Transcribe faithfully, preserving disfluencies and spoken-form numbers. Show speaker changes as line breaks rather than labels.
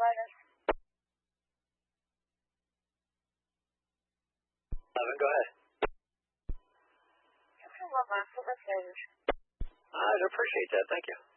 Carolinas.
Evan, go ahead.
Por favor, Marco, vocês.
I'd appreciate that. Thank you.